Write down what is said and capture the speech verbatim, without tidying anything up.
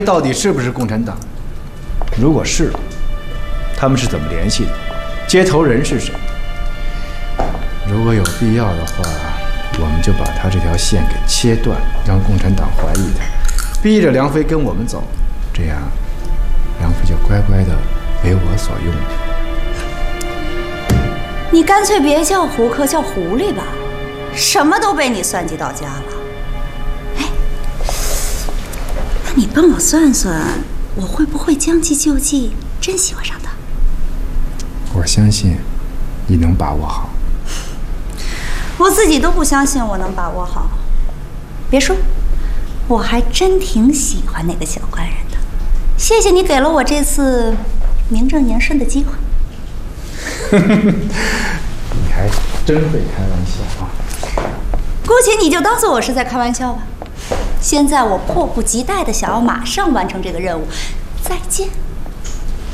到底是不是共产党？如果是，他们是怎么联系的？接头人是谁？如果有必要的话，我们就把他这条线给切断，让共产党怀疑他，逼着梁飞跟我们走，这样梁飞就乖乖的为我所用。 你干脆别叫胡克，叫狐狸吧，什么都被你算计到家了。哎，那你帮我算算，我会不会将计就计，真喜欢上他？ 我相信你能把握好。 我自己都不相信我能把握好。别说，我还真挺喜欢那个小官人的。谢谢你给了我这次名正言顺的机会。 你还真会开玩笑啊！ 姑且你就当做我是在开玩笑吧。现在我迫不及待的想要马上完成这个任务。再见。